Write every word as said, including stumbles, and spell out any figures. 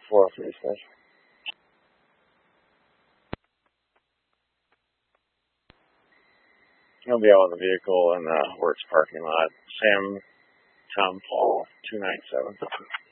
four oh three says. He'll be out of the vehicle in the works parking lot. Sam Tom Paul two nine seven.